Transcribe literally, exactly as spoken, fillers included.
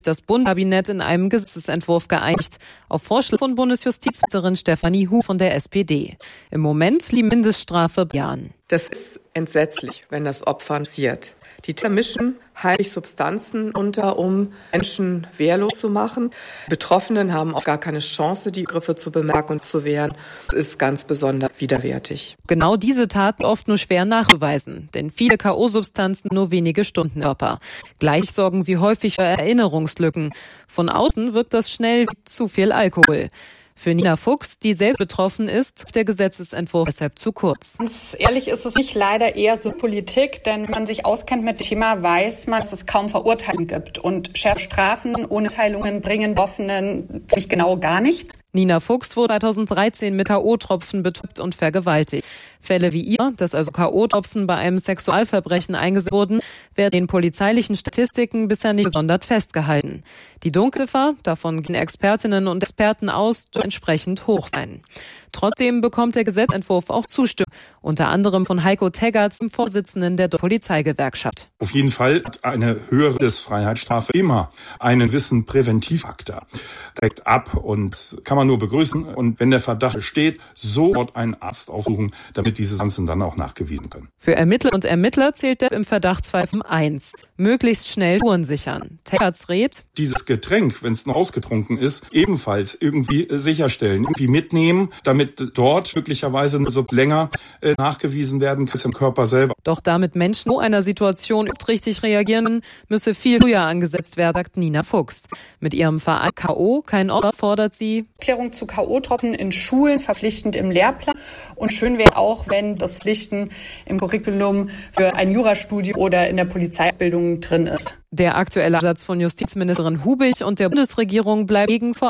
das Bundeskabinett in einem Gesetzesentwurf geeinigt, auf Vorschlag von Bundesjustizministerin Stefanie Hu von der S P D. Im Moment liegt Mindeststrafe bei Jahren. Das ist entsetzlich, wenn das Opfern passiert. Die Täter mischen heimlich Substanzen unter, um Menschen wehrlos zu machen. Betroffenen haben auch gar keine Chance, die Griffe zu bemerken und zu wehren. Das ist ganz besonders widerwärtig. Genau diese Taten oft nur schwer nachzuweisen, denn viele K O-Substanzen nur wenige Stunden Körper. Gleich sorgen sie häufig für Erinnerungslücken. Von außen wirkt das schnell wie zu viel Alkohol. Für Nina Fuchs, die selbst betroffen ist, der Gesetzesentwurf deshalb zu kurz. Ganz ehrlich ist es nicht leider eher so Politik, denn wenn man sich auskennt mit dem Thema, weiß man, dass es kaum Verurteilungen gibt. Und schärfe Strafen ohne Teilungen bringen Betroffenen ziemlich genau gar nichts. Nina Fuchs wurde zweitausenddreizehn mit K O-Tropfen betäubt und vergewaltigt. Fälle wie ihr, dass also K O-Tropfen bei einem Sexualverbrechen eingesetzt wurden, werden in polizeilichen Statistiken bisher nicht gesondert festgehalten. Die Dunkelziffer, davon gehen Expertinnen und Experten aus, soll entsprechend hoch sein. Trotzdem bekommt der Gesetzentwurf auch Zustimmung, unter anderem von Heiko Teggerts, dem Vorsitzenden der Polizeigewerkschaft. Auf jeden Fall hat eine höhere Freiheitsstrafe immer einen gewissen Präventivfaktor. Direkt ab und kann man nur begrüßen. Und wenn der Verdacht besteht, sofort einen Arzt aufsuchen, damit diese Substanzen dann auch nachgewiesen können. Für Ermittler und Ermittler zählt der im Verdachtsfall eins. Möglichst schnell Spuren sichern. Teggerts rät, dieses Getränk, wenn es noch ausgetrunken ist, ebenfalls irgendwie sicherstellen, irgendwie mitnehmen, damit dort möglicherweise so länger äh, nachgewiesen werden kann als im Körper selber. Doch damit Menschen in so einer Situation richtig reagieren, müsse viel früher angesetzt werden, sagt Nina Fuchs. Mit ihrem Verein K O kein Ort fordert sie Klärung zu K O-Tropfen in Schulen verpflichtend im Lehrplan. Und schön wäre auch, wenn das Pflichten im Curriculum für ein Jurastudium oder in der Polizeibildung drin ist. Der aktuelle Ansatz von Justizministerin Hubig und der Bundesregierung bleibt gegen vor